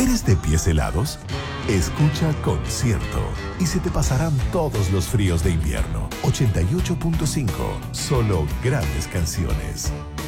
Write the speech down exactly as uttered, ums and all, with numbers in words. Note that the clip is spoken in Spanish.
¿Eres de pies helados? Escucha Concierto y se te pasarán todos los fríos de invierno. ochenta y ocho punto cinco, solo grandes canciones.